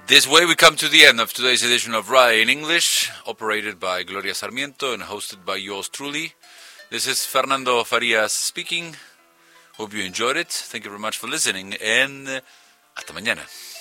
This way we come to the end of today's edition of RAE in English, operated by Gloria Sarmiento and hosted by yours truly. This is Fernando Farias speaking. Hope you enjoyed it. Thank you very much for listening and hasta mañana.